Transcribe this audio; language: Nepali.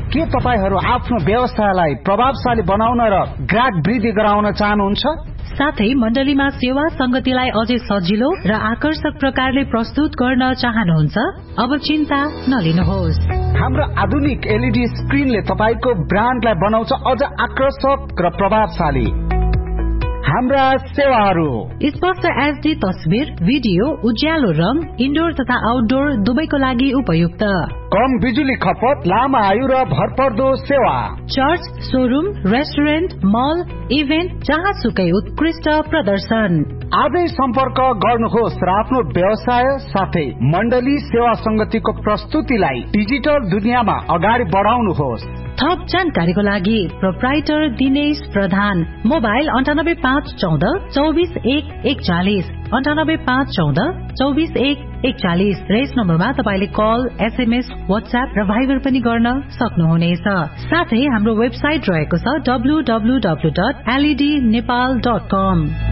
के तपाईहरु आफ्नो व्यवसायलाई प्रभावशाली बनाउन र ग्राहक वृद्धि गराउन चाहनुहुन्छ? साथै मण्डलीमा सेवा संगतिलाई अझै सजिलो र आकर्षक प्रकारले प्रस्तुत गर्न चाहनुहुन्छ? अब चिन्ता नलिनुहोस्। हाम्रो आधुनिक एलईडी स्क्रिनले तपाईको ब्रान्डलाई बनाउँछ अझ आकर्षक र प्रभावशाली। हाम्रा सेवाहरू स्पष्ट एचडी तस्बिर, भिडियो, उज्यालो रङ, इन्डोर तथा आउटडोर दुवैको लागि उपयुक्त, कम बिजुली खपत, लामो आयु र भरपर्दो सेवा। चर्च, शोरूम, रेस्टुरेन्ट, मल, इभेन्ट जहाँसुकै उत्कृष्ट प्रदर्शन। आजै सम्पर्क गर्नुहोस् र आफ्नो व्यवसाय साथै मण्डली सेवा संगतिको प्रस्तुतिलाई डिजिटल दुनियाँमा अगाडि बढाउनुहोस्। थप जानकारीको लागि प्रोप्राइटर दिनेश प्रधान, मोबाइल 98514241 98514241 र यस नम्बरमा तपाईले कल, एसएमएस, व्हाट्सएप र भाइबर पनि गर्न सक्नुहुनेछ। साथै हाम्रो वेबसाइट रहेको छ www.lednepal.com।